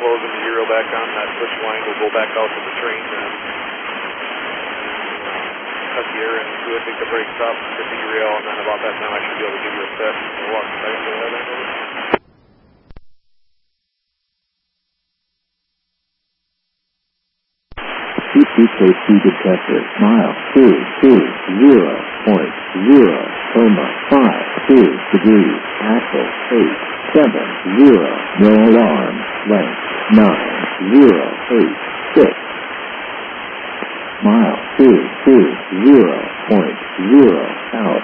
closing the zero back on that switch line. We'll go back out to the train and cut the air into it, take the brakes off, get the rail, and then about that time I should be able to give you a set. We'll walk back to that over. CPKC detector, mile 220.0, 5 degrees, axle 870, no alarm, length 9086. Mile 220.0 out.